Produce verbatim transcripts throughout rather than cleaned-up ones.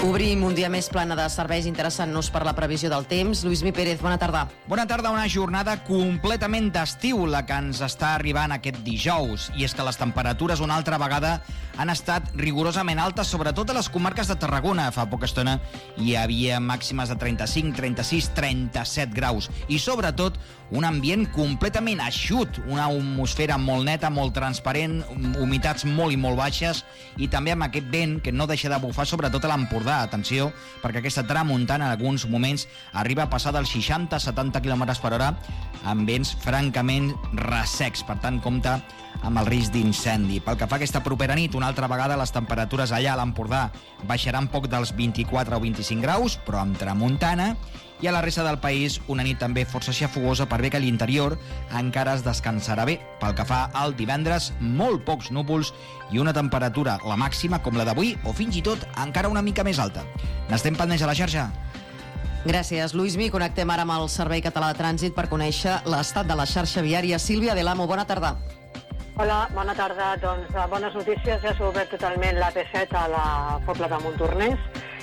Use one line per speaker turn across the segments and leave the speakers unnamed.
Obrim un dia més plana de serveis, interessant-nos per la previsió del temps. Lluís Mi Pérez, bona tarda.
Bona tarda, una jornada completament d'estiu la que ens està arribant aquest dijous. I és que les temperatures una altra vegada han estat rigorosament altes, sobretot a les comarques de Tarragona. Fa poca estona hi havia màximes de trenta-cinc, trenta-sis, trenta-set graus. I sobretot un ambient completament eixut, una atmosfera molt neta, molt transparent, humitats molt i molt baixes, i també amb aquest vent que no deixa de bufar, sobretot a l'Empordà. Atenció, perquè aquesta tramuntana en alguns moments arriba a passar dels seixanta a setanta quilòmetres per hora amb vents francament ressecs. Per tant, compte amb el risc d'incendi. Pel que fa a aquesta propera nit, una altra vegada les temperatures allà a l'Empordà baixaran poc dels vint-i-quatre o vint-i-cinc graus, però amb tramuntana, i a la resta del país una nit també força xafogosa, per bé que a l'interior encara es descansarà bé. Pel que fa al divendres, molt pocs núvols i una temperatura, la màxima, com la d'avui, o fins i tot encara una mica més alta. N'estem pendents a la xarxa.
Gràcies, Lluís Mi. Connectem ara amb el Servei Català de Trànsit per conèixer l'estat de la xarxa viària. Sílvia Delamo, bona tarda.
Hola, bona tarda. Doncs bones notícies, ja s'ha obert totalment la P set a la Pobla de Montornès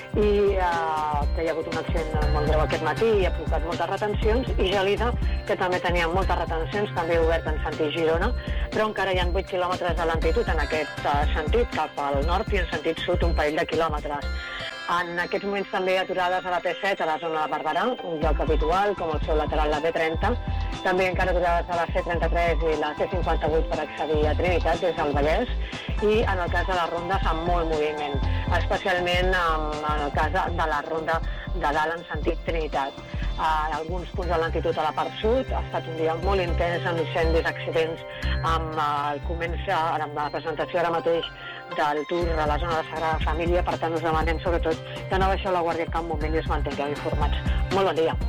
i eh, que hi ha hagut un accident molt greu aquest matí i ha provocat moltes retencions, i Gelida, que també tenia moltes retencions, també obert en sentit Girona, però encara hi ha vuit quilòmetres de lentitud en aquest eh, sentit, cap al nord, i en sentit sud un parell de quilòmetres. En aquests moments també aturades a la P set, a la zona de Barberà, un lloc habitual, com el seu lateral, la B trenta, també encara aturades a la C trenta-tres i la C cinquanta-vuit per accedir a Trinitat des del Vallès, i en el cas de les rondes amb molt moviment, especialment en el cas de la ronda de dalt en sentit Trinitat. A alguns punts de lentitud a la part sud, ha estat un dia molt intens amb incendis, accidents, amb el comença, amb la presentació ara mateix del Tour a la zona de Sagrada Família. Per tant, us demanem sobretot que no baixeu la guàrdia en cap moment i us mantingueu informats. Molt bon dia.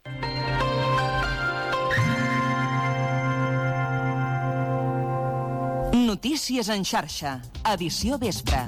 Notícies en xarxa, edició vespre.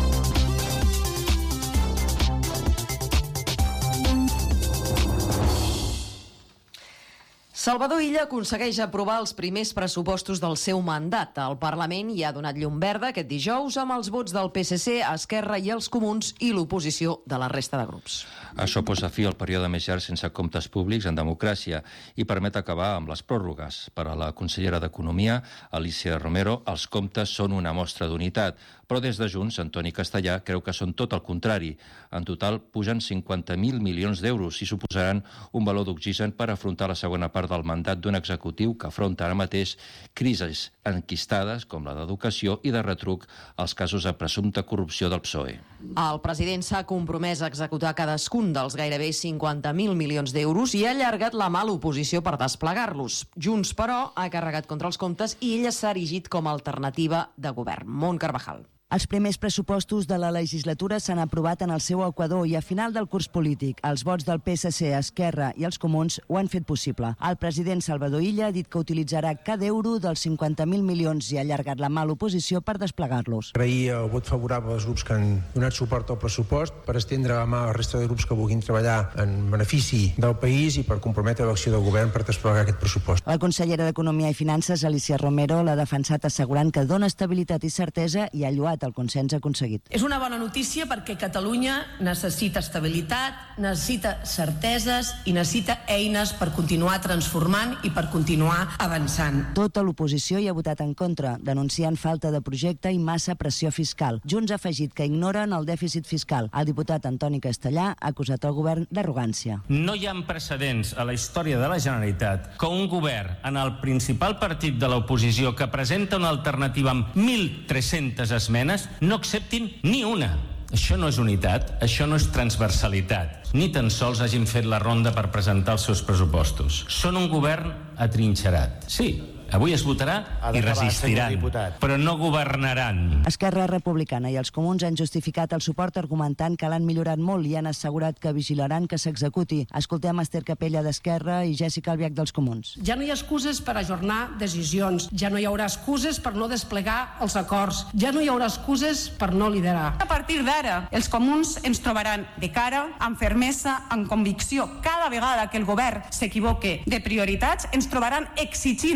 Salvador Illa aconsegueix aprovar els primers pressupostos del seu mandat. El Parlament hi ha donat llum verda aquest dijous amb els vots del P S C, Esquerra i els Comuns i l'oposició de la resta de grups.
Això posa fi al període més llarg sense comptes públics en democràcia i permet acabar amb les pròrrogues. Per a la consellera d'Economia, Alicia Romero, els comptes són una mostra d'unitat, però des de Junts, Antoni Castellà creu que són tot el contrari. En total, pugen cinquanta mil milions d'euros i suposaran un valor d'oxigen per afrontar la segona part del mandat d'un executiu que afronta ara mateix crisis enquistades com la d'educació i de retruc als casos de presumpta corrupció del P S O E.
El president s'ha compromès a executar cadascun dels gairebé cinquanta mil milions d'euros i ha allargat la mà a l'oposició per desplegar-los. Junts, però, ha carregat contra els comptes i ella s'ha erigit com a alternativa de govern. Mont Carvajal.
Els primers pressupostos de la legislatura s'han aprovat en el seu equador i a final del curs polític. Els vots del P S C, Esquerra i els Comuns ho han fet possible. El president Salvador Illa ha dit que utilitzarà cada euro dels cinquanta mil milions i ha allargat la mà a l'oposició per desplegar-los.
Agrair el vot favorable als grups que han donat suport al pressupost per estendre la mà a la resta de grups que vulguin treballar en benefici del país i per comprometre l'acció del govern per desplegar aquest pressupost.
La consellera d'Economia i Finances, Alicia Romero, l'ha defensat assegurant que dona estabilitat i certesa i ha lloat el consens aconseguit.
És una bona notícia perquè Catalunya necessita estabilitat, necessita certeses i necessita eines per continuar transformant i per continuar avançant.
Tota l'oposició hi ha votat en contra, denunciant falta de projecte i massa pressió fiscal. Junts ha afegit que ignoren el dèficit fiscal. El diputat Antoni Castellà ha acusat el govern d'arrogància.
No hi ha precedents a la història de la Generalitat que un govern en el principal partit de l'oposició que presenta una alternativa amb mil tres-centes esmenes no acceptin ni una. Això no és unitat, això no és transversalitat. Ni tan sols hagin fet la ronda per presentar els seus pressupostos. Són un govern atrinxerat. Sí, avui es votarà i resistiran, però no governaran.
Esquerra Republicana i els Comuns han justificat el suport argumentant que l'han millorat molt i han assegurat que vigilaran que s'executi. Escoltem Esther Capella d'Esquerra i Jèssica Albiach dels Comuns.
Ja no hi ha excuses per ajornar decisions, ja no hi haurà excuses per no desplegar els acords, ja no hi haurà excuses per no liderar.
A partir d'ara, els Comuns ens trobaran de cara, amb fermesa, amb convicció. Cada vegada que el govern s'equivoque de prioritats, ens trobaran exigint el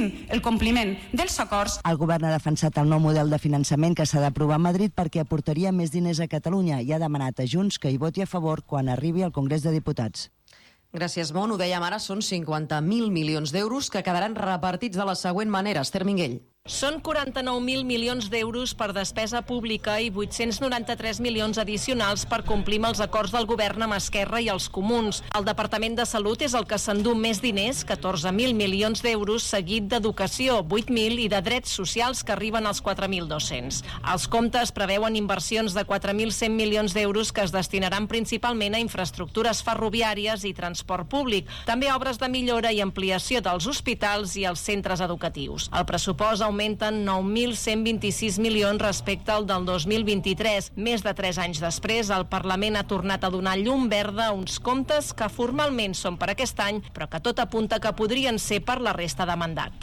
compliment dels acords.
El govern ha defensat el nou model de finançament que s'ha d'aprovar a Madrid perquè aportaria més diners a Catalunya i ha demanat a Junts que hi voti a favor quan arribi al Congrés de Diputats.
Gràcies, Mon. Ho dèiem ara, són cinquanta mil milions d'euros que quedaran repartits de la següent manera. Esther Minguell.
Són quaranta-nou mil milions d'euros per despesa pública i vuit-cents noranta-tres milions addicionals per complir amb els acords del govern amb Esquerra i els comuns. El Departament de Salut és el que s'endú més diners, catorze mil milions d'euros, seguit d'Educació, vuit mil, i de Drets Socials, que arriben als quatre mil dos-cents. Els comptes preveuen inversions de quatre mil cent milions d'euros que es destinaran principalment a infraestructures ferroviàries i transport públic, també obres de millora i ampliació dels hospitals i els centres educatius. El pressupost augmenta augmenten nou mil cent vint-i-sis milions respecte al del dos mil vint-i-tres. Més de tres anys després, el Parlament ha tornat a donar llum verda a uns comptes que formalment són per aquest any, però que tot apunta que podrien ser per la resta de mandat.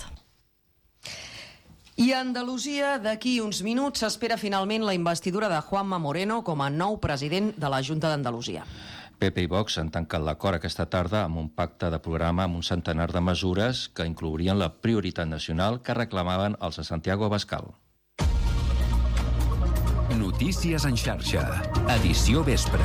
I a Andalusia, d'aquí uns minuts, s'espera finalment la investidura de Juanma Moreno com a nou president de la Junta d'Andalusia.
P P i Vox han tancat l'acord aquesta tarda amb un pacte de programa amb un centenar de mesures que inclourien la prioritat nacional que reclamaven els de Santiago Abascal.
Notícies en xarxa. Edició vespre.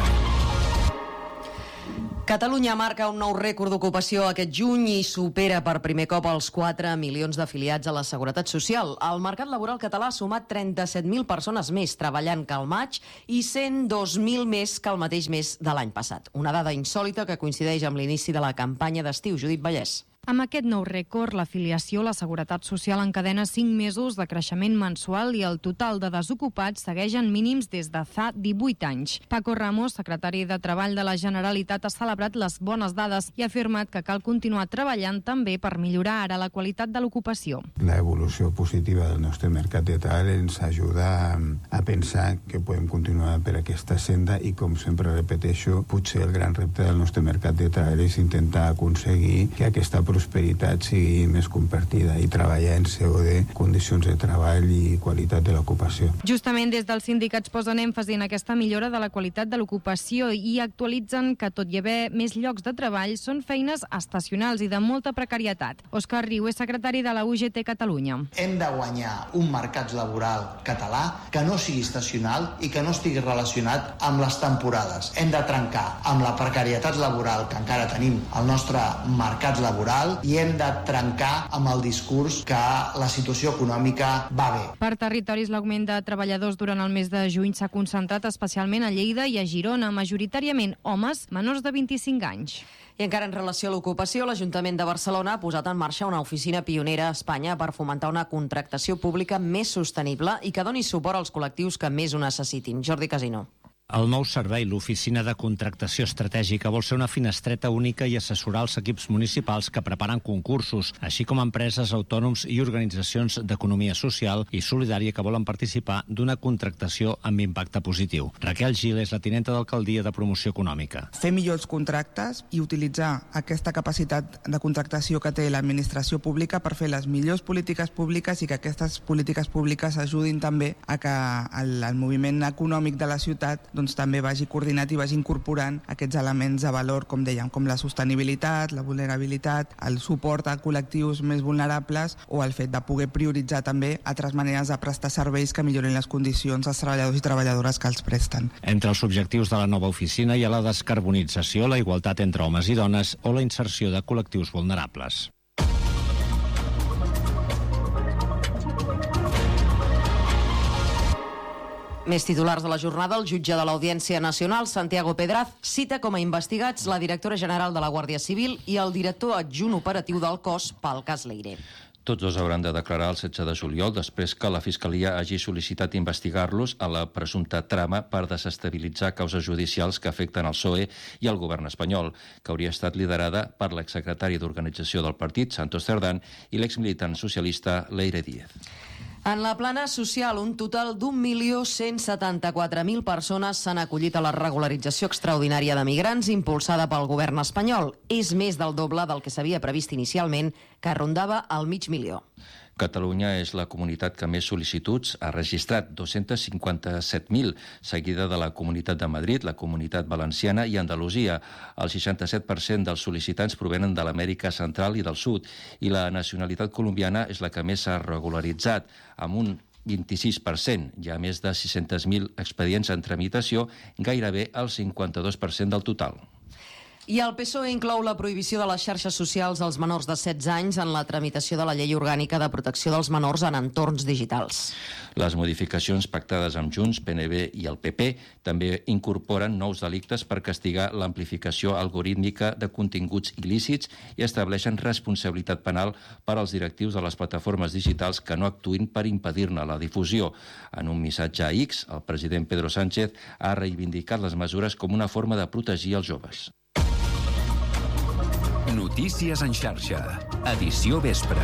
Catalunya marca un nou rècord d'ocupació aquest juny i supera per primer cop els quatre milions d'afiliats a la Seguretat Social. El mercat laboral català ha sumat trenta-set mil persones més treballant que al maig i cent dos mil més que el mateix mes de l'any passat. Una dada insòlita que coincideix amb l'inici de la campanya d'estiu. Judit Vallès.
Amb aquest nou rècord, l'afiliació a la Seguretat Social encadena cinc mesos de creixement mensual i el total de desocupats segueix en mínims des de fa divuit anys. Paco Ramos, secretari de Treball de la Generalitat, ha celebrat les bones dades i ha afirmat que cal continuar treballant també per millorar ara la qualitat de l'ocupació.
La evolució positiva del nostre mercat de treball ens ajuda a pensar que podem continuar per aquesta senda i, com sempre repeteixo, potser el gran repte del nostre mercat de treball és intentar aconseguir que aquesta prosperitat sigui més compartida i treballar en seu de condicions de treball i qualitat de l'ocupació.
Justament des dels sindicats posen èmfasi en aquesta millora de la qualitat de l'ocupació i actualitzen que, tot i haver més llocs de treball, són feines estacionals i de molta precarietat. Òscar Riu és secretari de la U G T Catalunya.
Hem de guanyar un mercat laboral català que no sigui estacional i que no estigui relacionat amb les temporades. Hem de trencar amb la precarietat laboral que encara tenim al nostre mercat laboral i hem de trencar amb el discurs que la situació econòmica va bé.
Per territoris, l'augment de treballadors durant el mes de juny s'ha concentrat especialment a Lleida i a Girona, majoritàriament homes menors de vint-i-cinc anys.
I encara en relació a l'ocupació, l'Ajuntament de Barcelona ha posat en marxa una oficina pionera a Espanya per fomentar una contractació pública més sostenible i que doni suport als col·lectius que més ho necessitin. Jordi Casino.
El nou servei, l'Oficina de Contractació Estratègica, vol ser una finestreta única i assessorar els equips municipals que preparen concursos, així com empreses, autònoms i organitzacions d'economia social i solidària que volen participar d'una contractació amb impacte positiu. Raquel Gil és la tinenta d'alcaldia de Promoció Econòmica.
Fer millors contractes i utilitzar aquesta capacitat de contractació que té l'administració pública per fer les millors polítiques públiques i que aquestes polítiques públiques ajudin també a que el, el moviment econòmic de la ciutat doncs també vagi coordinat i vagi incorporant aquests elements de valor, com dèiem, com la sostenibilitat, la vulnerabilitat, el suport a col·lectius més vulnerables o el fet de poder prioritzar també altres maneres de prestar serveis que millorin les condicions dels treballadors i treballadores que els presten.
Entre els objectius de la nova oficina hi ha la descarbonització, la igualtat entre homes i dones o la inserció de col·lectius vulnerables.
Més titulars de la jornada. El jutge de l'Audiència Nacional, Santiago Pedraz, cita com a investigats la directora general de la Guàrdia Civil i el director adjunt operatiu del cos pel cas Leire.
Tots dos hauran de declarar el setze de juliol després que la Fiscalia hagi sol·licitat investigar-los a la presumpta trama per desestabilitzar causes judicials que afecten el P S O E i el govern espanyol, que hauria estat liderada per l'exsecretari d'Organització del partit, Santos Cerdán, i l'exmilitant socialista Leire Díez.
En la plana social, un total d'un milió cent setanta-quatre mil persones s'han acollit a la regularització extraordinària de migrants impulsada pel govern espanyol. És més del doble del que s'havia previst inicialment, que rondava el mig milió.
Catalunya és la comunitat que més sol·licituds ha registrat, dos-cents cinquanta-set mil, seguida de la Comunitat de Madrid, la Comunitat Valenciana i Andalusia. El seixanta-set per cent dels sol·licitants provenen de l'Amèrica Central i del Sud, i la nacionalitat colombiana és la que més s'ha regularitzat, amb un vint-i-sis per cent. Hi ha més de sis-cents mil expedients en tramitació, gairebé el cinquanta-dos per cent del total.
I el P S O E inclou la prohibició de les xarxes socials als menors de setze anys en la tramitació de la Llei Orgànica de Protecció dels Menors en entorns digitals.
Les modificacions pactades amb Junts, P N B i el P P també incorporen nous delictes per castigar l'amplificació algorítmica de continguts il·lícits i estableixen responsabilitat penal per als directius de les plataformes digitals que no actuïn per impedir-ne la difusió. En un missatge a X, el president Pedro Sánchez ha reivindicat les mesures com una forma de protegir els joves.
Notícies en xarxa. Edició vespre.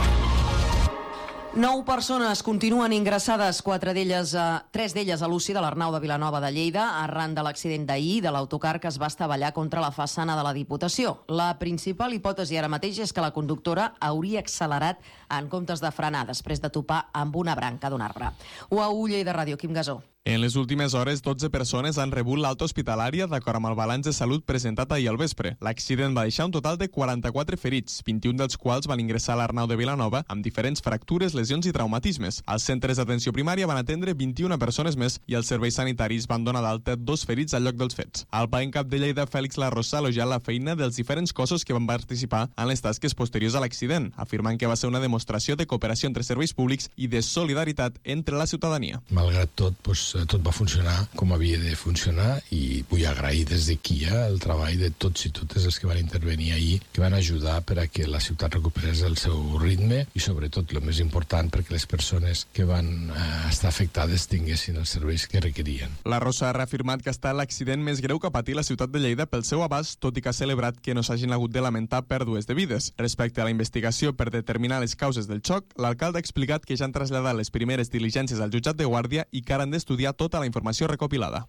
Nou persones continuen ingressades, quatre d'elles, eh, tres d'elles a l'U C I de l'Arnau de Vilanova de Lleida, arran de l'accident d'ahir de l'autocar que es va estavellar contra la façana de la Diputació. La principal hipòtesi ara mateix és que la conductora hauria accelerat en comptes de frenar després de topar amb una branca d'un arbre. U A U Lleida Ràdio, Quim Gasó.
En les últimes hores, dotze persones han rebut l'alta hospitalària d'acord amb el balanç de salut presentat ahir al vespre. L'accident va deixar un total de quaranta-quatre ferits, vint-i-un dels quals van ingressar a l'Arnau de Vilanova amb diferents fractures, lesions i traumatismes. Els centres d'atenció primària van atendre vint-i-una persones més i els serveis sanitaris van donar d'alta dos ferits al lloc dels fets. El pla en cap de Lleida, Fèlix Larrosa, ha elogiat la feina dels diferents cossos que van participar en les tasques posteriors a l'accident, afirmant que va ser una demostració de cooperació entre serveis públics i de solidaritat entre la ciutadania.
Malgrat tot, doncs, tot va funcionar com havia de funcionar i vull agrair des d'aquí eh, el treball de tots i totes els que van intervenir ahir, que van ajudar per a que la ciutat recuperés el seu ritme i sobretot, el més important, perquè les persones que van eh, estar afectades tinguessin els serveis que requerien.
La Rosa ha reafirmat que ha estat l'accident més greu que ha patit la ciutat de Lleida pel seu abast, tot i que ha celebrat que no s'hagin hagut de lamentar pèrdues de vides. Respecte a la investigació per determinar les causes del xoc, l'alcalde ha explicat que ja han traslladat les primeres diligències al jutjat de Guàrdia i que ara han d'estudiar tota la informació recopilada.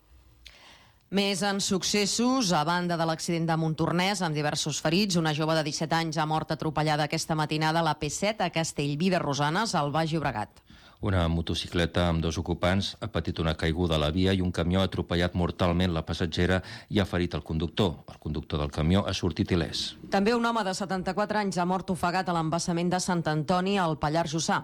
Més en successos, a banda de l'accident de Montornès, amb diversos ferits, una jove de disset anys ha mort atropellada aquesta matinada a la P set a Castellví de Rosanes, al Baix Llobregat.
Una motocicleta amb dos ocupants ha patit una caiguda a la via i un camió ha atropellat mortalment la passatgera i ha ferit el conductor. El conductor del camió ha sortit il·lès.
També un home de setanta-quatre anys ha mort ofegat a l'embassament de Sant Antoni, al Pallars Jussà.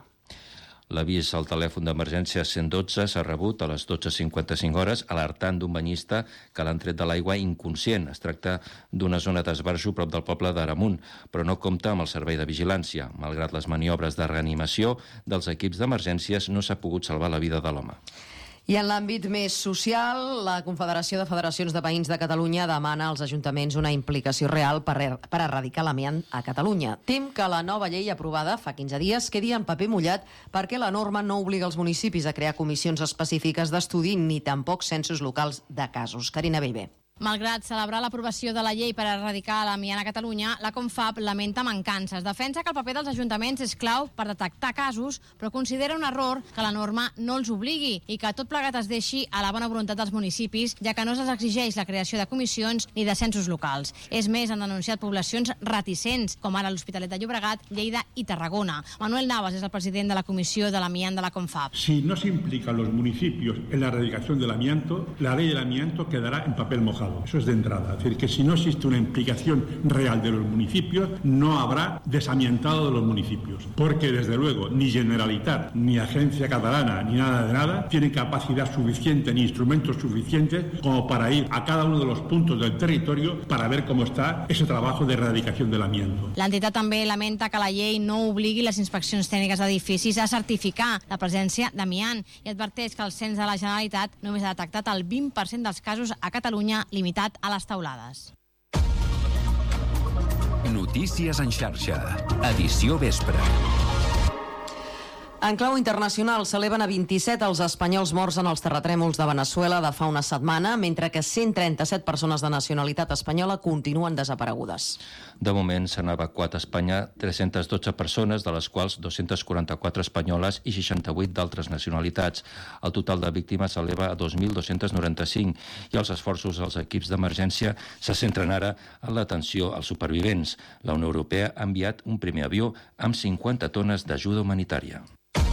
L'avís al telèfon d'emergència cent dotze s'ha rebut a les dotze cinquanta-cinc hores alertant d'un banyista que l'han tret de l'aigua inconscient. Es tracta d'una zona d'esbarjo prop del poble d'Aramunt, però no compta amb el servei de vigilància. Malgrat les maniobres de reanimació dels equips d'emergències, no s'ha pogut salvar la vida de l'home.
I en l'àmbit més social, la Confederació de Federacions de Veïns de Catalunya demana als ajuntaments una implicació real per, er per erradicar l'amiant a Catalunya. Tem que la nova llei aprovada fa quinze dies quedi en paper mullat perquè la norma no obliga els municipis a crear comissions específiques d'estudi ni tampoc censos locals de casos. Carina Bellver.
Malgrat celebrar l'aprovació de la llei per erradicar l'amiant a Catalunya, la Confab lamenta mancances. Defensa que el paper dels ajuntaments és clau per detectar casos, però considera un error que la norma no els obligui i que tot plegat es deixi a la bona voluntat dels municipis, ja que no se'ls exigeix la creació de comissions ni de censos locals. És més, han denunciat poblacions reticents, com ara l'Hospitalet de Llobregat, Lleida i Tarragona. Manuel Navas és el president de la Comissió de l'Amiant de la Confab.
Si no se implican los municipios en la erradicación del amianto, la ley del amianto quedará en papel mojado. Eso es de entrada. Es decir, que si no existe una implicación real de los municipios, no habrá desamiantado de los municipios. Porque, desde luego, ni Generalitat, ni Agencia Catalana, ni nada de nada, tienen capacidad suficiente ni instrumentos suficientes como para ir a cada uno de los puntos del territorio para ver cómo está ese trabajo de erradicación del amianto.
L'entitat també lamenta que la llei no obligui les inspeccions tècniques d'edificis a certificar la presència d'amiant i adverteix que el cens de la Generalitat només ha detectat el vint per cent dels casos a Catalunya, limitat a les teulades.
Notícies en xarxa. Edició vespre.
En clau internacional, s'eleven a vint-i-set els espanyols morts en els terratrèmols de Veneçuela de fa una setmana, mentre que cent trenta-set persones de nacionalitat espanyola continuen desaparegudes.
De moment s'han evacuat a Espanya tres-centes dotze persones, de les quals dos-centes quaranta-quatre espanyoles i seixanta-vuit d'altres nacionalitats. El total de víctimes s'eleva a dos mil dos-cents noranta-cinc i els esforços dels equips d'emergència se centren ara en l'atenció als supervivents. La Unió Europea ha enviat un primer avió amb cinquanta tones d'ajuda humanitària.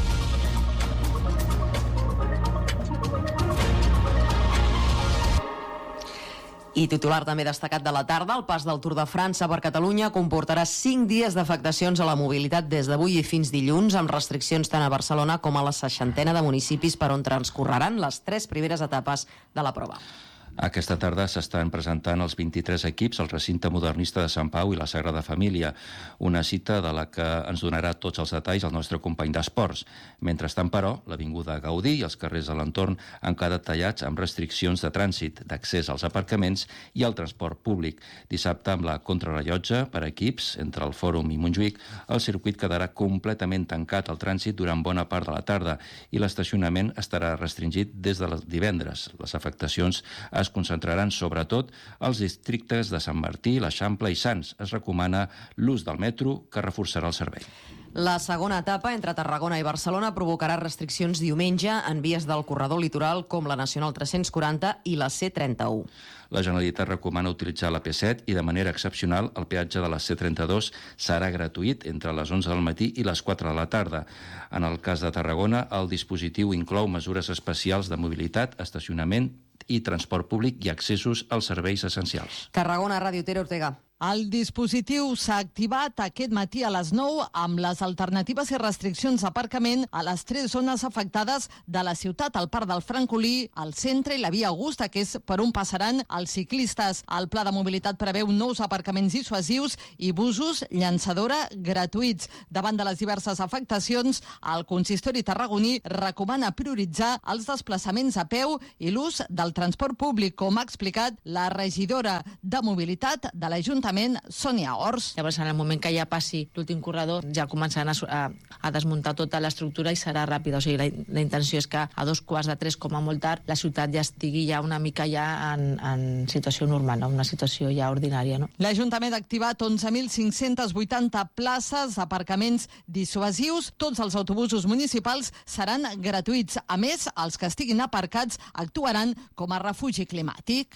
I titular també destacat de la tarda, el pas del Tour de França per Catalunya comportarà cinc dies d'afectacions a la mobilitat des d'avui i fins dilluns, amb restriccions tant a Barcelona com a la seixantena de municipis per on transcorreran les tres primeres etapes de la prova.
Aquesta tarda s'estan presentant els vint-i-tres equips al recinte modernista de Sant Pau i la Sagrada Família, una cita de la que ens donarà tots els detalls el nostre company d'esports. Mentrestant, però, l'avinguda Gaudí i els carrers de l'entorn han quedat tallats amb restriccions de trànsit, d'accés als aparcaments i al transport públic. Dissabte, amb la contrarellotge per equips entre el Fòrum i Montjuïc, el circuit quedarà completament tancat al trànsit durant bona part de la tarda i l'estacionament estarà restringit des de divendres. Les afectacions es concentraran sobretot als districtes de Sant Martí, l'Eixample i Sants. Es recomana l'ús del metro, que reforçarà el servei.
La segona etapa entre Tarragona i Barcelona provocarà restriccions diumenge en vies del corredor litoral com la Nacional tres-cents quaranta i la C trenta-u.
La Generalitat recomana utilitzar la P set i de manera excepcional el peatge de la C trenta-dos serà gratuït entre les onze del matí i les quatre de la tarda. En el cas de Tarragona, el dispositiu inclou mesures especials de mobilitat, estacionament i transport públic i accessos als serveis essencials.
Tarragona, Ràdio Tere Ortega.
El dispositiu s'ha activat aquest matí a les nou amb les alternatives i restriccions d'aparcament a les tres zones afectades de la ciutat, el Parc del Francolí, el centre i la Via Augusta, que és per on passaran els ciclistes. El pla de mobilitat preveu nous aparcaments dissuasius i busos llançadora gratuïts. Davant de les diverses afectacions, el consistori tarragoní recomana prioritzar els desplaçaments a peu i l'ús del transport públic, com ha explicat la regidora de mobilitat de l'Ajuntament, Sònia Ors.
Llavors, en el moment que ja passi l'últim corredor, ja començaran a, a, a desmuntar tota l'estructura i serà ràpida. O sigui, la, la intenció és que a dos quarts de tres, com a molt tard, la ciutat ja estigui ja una mica ja en, en situació normal, una situació ja ordinària. No?
L'Ajuntament ha activat onze mil cinc-cents vuitanta places d'aparcaments dissuasius. Tots els autobusos municipals seran gratuïts. A més, els que estiguin aparcats actuaran com a refugi climàtic.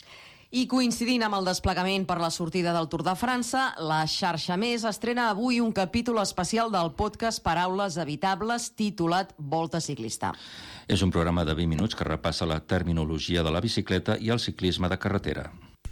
I coincidint amb el desplegament per la sortida del Tour de França, la Xarxa Més estrena avui un capítol especial del podcast Paraules Evitables titulat Volta Ciclista.
És un programa de vint minuts que repassa la terminologia de la bicicleta i el ciclisme de carretera.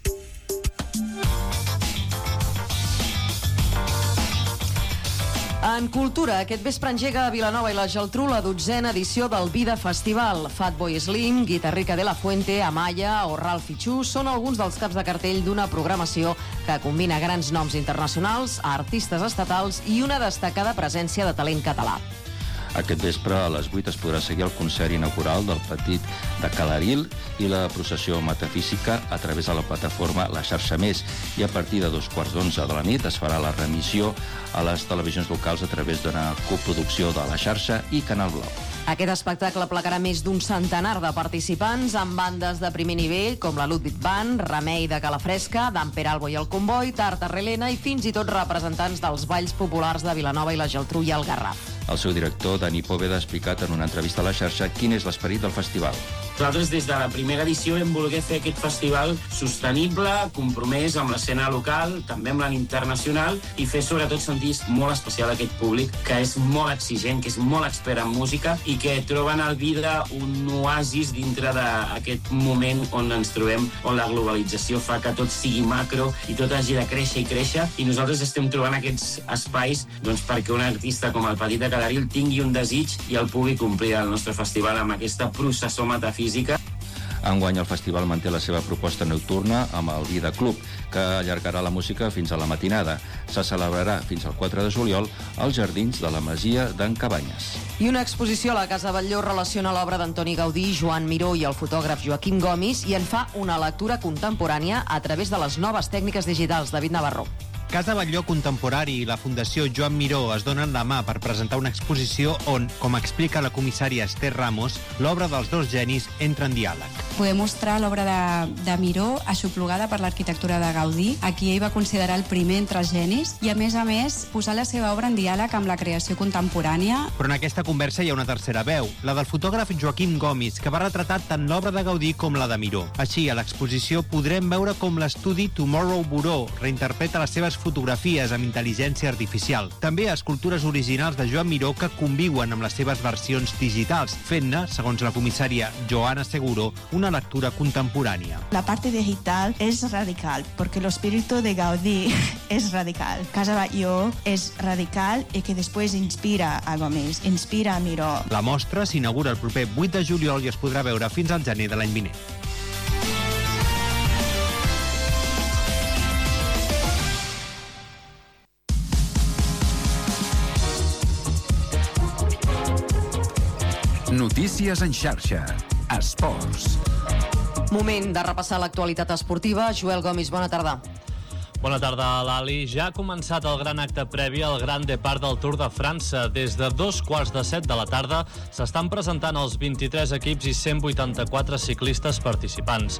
En cultura, aquest vespre engega a Vilanova i la Geltrú la dotzena edició del Vida Festival. Fatboy Slim, Guitarrica de la Fuente, Amaya o Ralph Fichu són alguns dels caps de cartell d'una programació que combina grans noms internacionals, artistes estatals i una destacada presència de talent català.
Aquest vespre a les vuit es podrà seguir el concert inaugural del Petit de Calaril i la processió metafísica a través de la plataforma La Xarxa Més, i a partir de dos quarts d'onze de la nit es farà la remissió a les televisions locals a través d'una coproducció de La Xarxa i Canal Blau.
Aquest espectacle plegarà més d'un centenar de participants amb bandes de primer nivell com la Ludwig Band, Remei de Calafresca, Dan Peralbo i el Comboi, Tartarrelena i fins i tot representants dels balls populars de Vilanova i la Geltrú i el Garraf.
El seu director, Dani Poveda, ha explicat en una entrevista a La Xarxa quin és l'esperit del festival.
Nosaltres des de la primera edició hem volgut fer aquest festival sostenible, compromès amb l'escena local, també amb l'internacional, i fer sobretot sentir molt especial a aquest públic, que és molt exigent, que és molt expert en música i que troben al Vida un oasis dintre d'aquest moment on ens trobem, on la globalització fa que tot sigui macro i tot hagi de créixer i créixer, i nosaltres estem trobant aquests espais doncs, perquè un artista com el Petit de Calaril tingui un desig i el pugui complir el nostre festival amb aquesta processó metafísica.
Enguany el festival manté la seva proposta nocturna amb el Vida Club, que allargarà la música fins a la matinada. Se celebrarà fins al quatre de juliol als jardins de la Masia d'en Cabanyes.
I una exposició a la Casa Batlló relaciona l'obra d'Antoni Gaudí, Joan Miró i el fotògraf Joaquim Gomis i en fa una lectura contemporània a través de les noves tècniques digitals. David Navarro.
Casa Batlló Contemporani i la Fundació Joan Miró es donen la mà per presentar una exposició on, com explica la comissària Esther Ramos, l'obra dels dos genis entra en diàleg.
Podem mostrar l'obra de, de Miró aixoplugada per l'arquitectura de Gaudí, a qui ell va considerar el primer entre els genis, i a més a més posar la seva obra en diàleg amb la creació contemporània.
Però en aquesta conversa hi ha una tercera veu, la del fotògraf Joaquim Gomis, que va retratar tant l'obra de Gaudí com la de Miró. Així, a l'exposició podrem veure com l'estudi Tomorrow Bureau reinterpreta les seves fotografies amb intel·ligència artificial. També escultures originals de Joan Miró que conviuen amb les seves versions digitals, fent-ne, segons la comissària Joana Seguro, una lectura contemporània.
La parte digital es radical, porque el espíritu de Gaudí es radical. Casa Batlló es radical y que después inspira a Gomis, inspira a Miró.
La mostra s'inaugura el proper vuit de juliol i es podrà veure fins al gener de l'any vinent.
Notícies en xarxa. Esports.
Moment de repassar l'actualitat esportiva. Joel Gomis, bona tarda.
Bona tarda, Lali. Ja ha començat el gran acte previ al Gran Depart del Tour de França. Des de dos quarts de set de la tarda s'estan presentant els vint-i-tres equips i cent vuitanta-quatre ciclistes participants.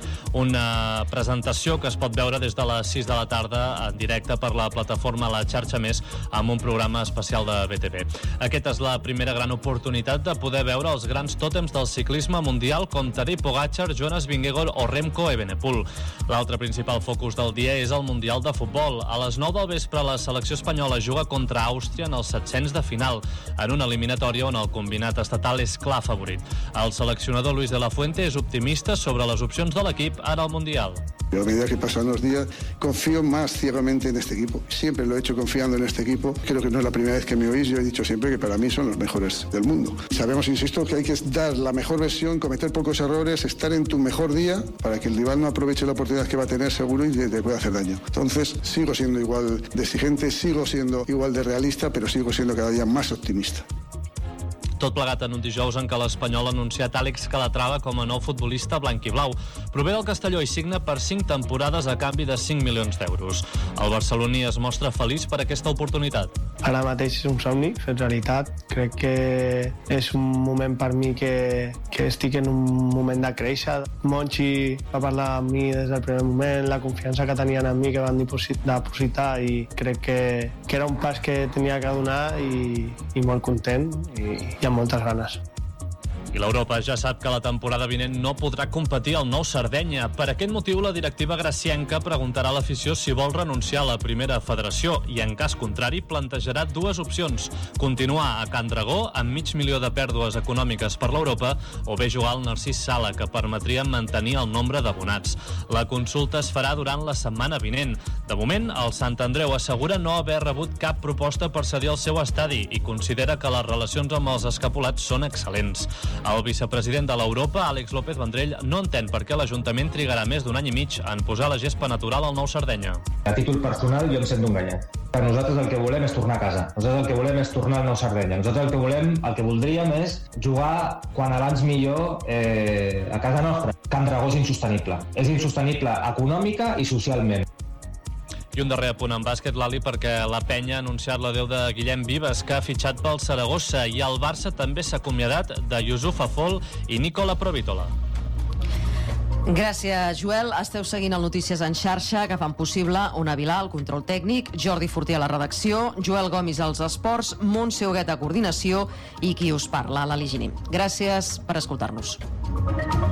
Una presentació que es pot veure des de les sis de la tarda en directe per la plataforma La Xarxa Més amb un programa especial de B T V. Aquesta és la primera gran oportunitat de poder veure els grans tòtems del ciclisme mundial com Tadej Pogačar, Jonas Vingegaard o Remco Evenepoel. L'altre principal focus del dia és el Mundial de Futbol. A les nou del vespre la selecció espanyola juga contra Àustria en els setzents de final, en una eliminatòria on el combinat estatal és clar favorit. El seleccionador Luis de la Fuente és optimista sobre les opcions de l'equip ara al Mundial.
A medida que pasan los días, confío más ciegamente en este equipo. Siempre lo he hecho confiando en este equipo. Creo que no es la primera vez que me oís. Yo he dicho siempre que para mí son los mejores del mundo. Sabemos, insisto, que hay que dar la mejor versión, cometer pocos errores, estar en tu mejor día para que el rival no aproveche la oportunidad que va a tener seguro y te pueda hacer daño. Entonces, sigo siendo igual de exigente, sigo siendo igual de realista, pero sigo siendo cada día más optimista.
Tot plegat en un dijous en què l'Espanyol ha anunciat Àlex Calatrava com a nou futbolista blanc-i-blau. Prové del Castelló i signa per cinc temporades a canvi de cinc milions d'euros. El barceloní es mostra feliç per aquesta oportunitat.
Ara mateix és un somni fet realitat. Crec que és un moment per mi que, que estic en un moment de créixer. Monchi va parlar amb mi des del primer moment, la confiança que tenien en mi que van dipositar i crec que, que era un pas que tenia que donar i, i molt content i, i amb moltes ganes.
I l'Europa ja sap que la temporada vinent no podrà competir al Nou Sardenya. Per aquest motiu, la directiva gracienca preguntarà a l'afició si vol renunciar a la primera federació i, en cas contrari, plantejarà dues opcions. Continuar a Can Dragó amb mig milió de pèrdues econòmiques per l'Europa o bé jugar al Narcís Sala, que permetria mantenir el nombre d'abonats. La consulta es farà durant la setmana vinent. De moment, el Sant Andreu assegura no haver rebut cap proposta per cedir el seu estadi i considera que les relacions amb els escapulats són excel·lents. El vicepresident de l'Europa, Àlex López Vendrell, no entén per què l'Ajuntament trigarà més d'un any i mig en posar la gespa natural al Nou Sardenya.
A títol personal, jo em sento enganyat. Per nosaltres el que volem és tornar a casa. Nosaltres el que volem és tornar al Nou Sardenya. Nosaltres el que volem, el que voldríem és jugar quan abans millor eh, a casa nostra. Can Dragó és insostenible. És insostenible econòmica i socialment.
I un darrer apunt en bàsquet, Lali, perquè la Penya ha anunciat l'adeu de Guillem Vives, que ha fitxat pel Saragossa, i el Barça també s'ha acomiadat de Yusuf Afol i Nicola Provítola.
Gràcies, Joel. Esteu seguint el Notícies en xarxa, que fan possible Ona Vilà, el control tècnic, Jordi Fortier a la redacció, Joel Gomis als esports, Montse Huguet a coordinació i qui us parla, Lali Gini. Gràcies per escoltar-nos.